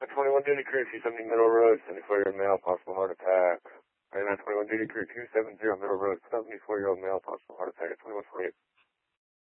At 21 Duty Crew, 270 Middle Road, 74-year-old male, possible heart attack. Right now, 21 Duty Crew, 270 Middle Road, 74-year-old male, possible heart attack at 2128.